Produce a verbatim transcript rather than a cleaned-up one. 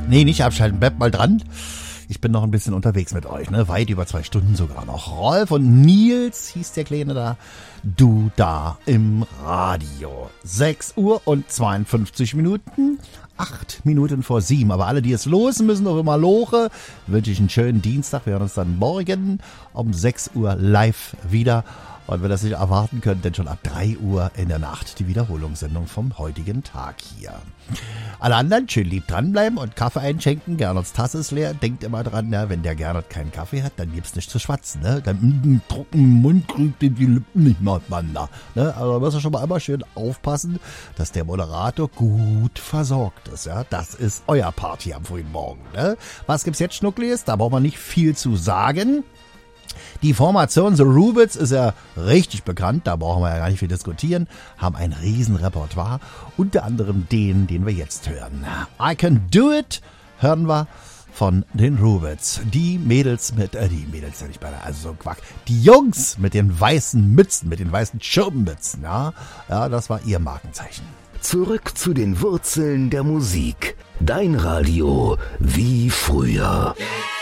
Nee, nicht abschalten, bleibt mal dran. Ich bin noch ein bisschen unterwegs mit euch, ne? Weit über zwei Stunden sogar noch. Rolf und Nils hieß der Kleine da. Du da im Radio. sechs Uhr und zweiundfünfzig Minuten. Acht Minuten vor sieben. Aber alle, die es losen müssen, noch immer loche, wünsche ich einen schönen Dienstag. Wir hören uns dann morgen um sechs Uhr live wieder. Und wenn ihr das nicht erwarten könnt, dann schon ab drei Uhr in der Nacht die Wiederholungssendung vom heutigen Tag hier. Alle anderen schön lieb dranbleiben und Kaffee einschenken. Gernot's Tasse ist leer. Denkt immer dran, ja, wenn der Gernot keinen Kaffee hat, dann gibt's nichts zu schwatzen. Ne? Dann mit einem trockenen Mund kriegt die Lippen nicht mehr auseinander. Ne? Also da müsst ihr schon mal immer schön aufpassen, dass der Moderator gut versorgt ist. Ja? Das ist euer Part hier am frühen Morgen. Ne? Was gibt's jetzt, Schnucklis? Da braucht man nicht viel zu sagen. Die Formation The Rubits ist ja richtig bekannt, da brauchen wir ja gar nicht viel diskutieren, haben ein riesen Repertoire, unter anderem den, den wir jetzt hören. I Can Do It hören wir von den Rubits. Die Mädels mit, äh, die Mädels ja nicht beide, also so Quack, die Jungs mit den weißen Mützen, mit den weißen Schirmmützen, ja, ja, das war ihr Markenzeichen. Zurück zu den Wurzeln der Musik. Dein Radio wie früher.